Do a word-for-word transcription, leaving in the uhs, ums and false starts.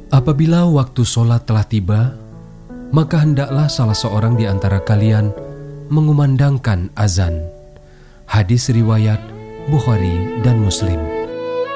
Apabila waktu sholat telah tiba, maka hendaklah salah seorang di antara kalian mengumandangkan azan. Hadis riwayat Bukhari dan Muslim.